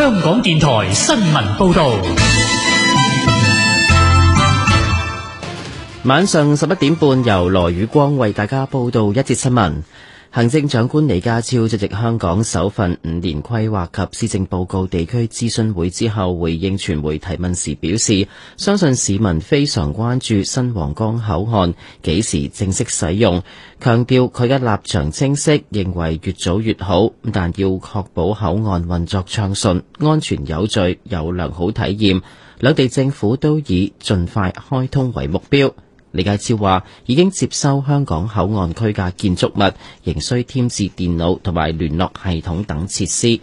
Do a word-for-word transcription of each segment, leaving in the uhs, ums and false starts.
香港電台新聞報道。 晚上十一點半，由羅宇光為大家報道一節新聞。行政長官李家超出席香港首份五年規劃及施政報告地區諮詢會之後，回應傳媒提問時表示，相信市民非常關注新皇崗口岸幾時正式使用，強調佢嘅立場清晰，認為越早越好，但要確保口岸運作暢順、安全有序、有良好體驗。兩地政府都以盡快開通為目標。李家超話已經接收香港口岸區嘅建築物，仍需添置電腦同埋聯絡系統等設施。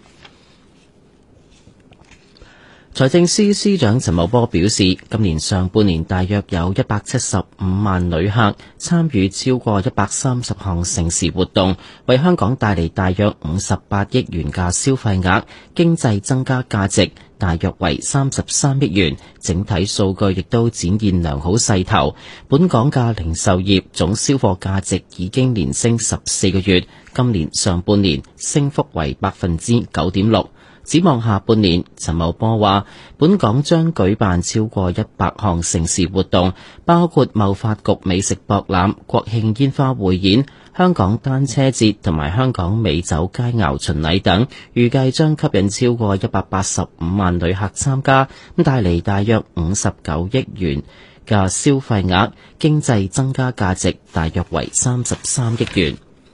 財政司司長陳茂波表示，今年上半年大約有一百七十五萬旅客參與超過一百三十項盛事活動，為香港帶嚟大約五十八億元嘅消費額，經濟增加價值大約為三十三億元，整體數據亦都展現良好勢頭。本港嘅零售業總銷貨價值已經連升十四個月，今年上半年升幅為百分之九點六。展望下半年，陳茂波話，本港將舉辦超過一百項盛事活動，包括貿發局美食博覽、國慶煙花匯演、香港單車節同埋香港美酒佳肴巡禮等，預計將吸引超過一百八十五萬旅客參加，咁帶嚟大約五十九億元嘅消費額，經濟增加價值大約為三十三億元。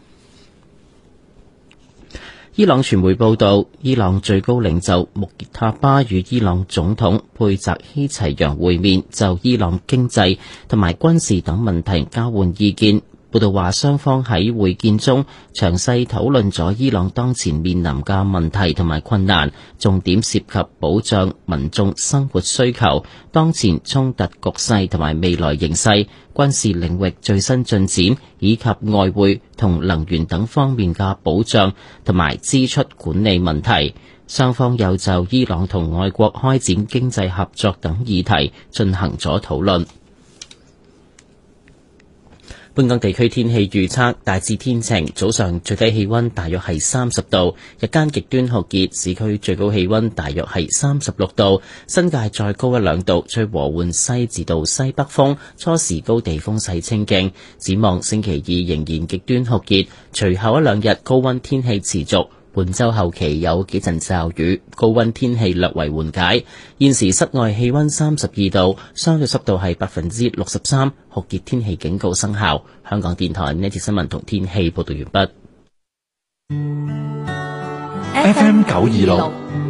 伊朗傳媒報道，伊朗最高領袖穆塔巴與伊朗總統佩澤希齊揚會面，就伊朗經濟同埋軍事等問題交換意見。報道話，雙方喺會見中詳細討論咗伊朗當前面臨嘅問題同埋困難，重點涉及保障民眾生活需求、當前衝突局勢同埋未來形勢、軍事領域最新進展，以及外匯同能源等方面嘅保障同埋支出管理問題。雙方又就伊朗同外國開展經濟合作等議題進行咗討論。本港地區天氣預測，大致天晴，早上最低氣溫大約係三十度，日間極端酷熱，市區最高氣溫大約係三十六度，新界再高一兩度，吹和緩西至到西北風，初時高地風勢清勁。展望星期二仍然極端酷熱，隨後一兩日高溫天氣持續。本週後期有幾陣驟雨，高溫天氣略為緩解。現時室外氣溫三十二度，相對濕度係百分之六十三，酷熱天氣警告生效。香港電台呢節新聞同天氣報道完畢。 F M 九二六，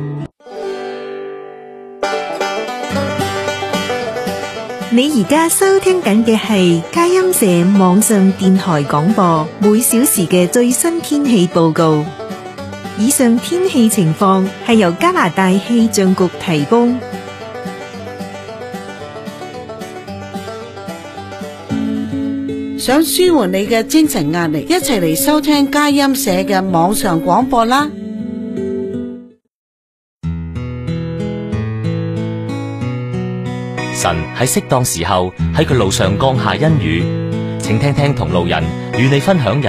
你而家收聽緊嘅係佳音社網上電台廣播，每小時嘅最新天氣報告。以上天氣情況係由加拿大氣象局提供。 想舒緩你嘅精神壓力，一齊嚟收聽佳音社嘅網上廣播啦！ 神喺適當時候喺佢路上降下恩雨，請聽聽同路人與你分享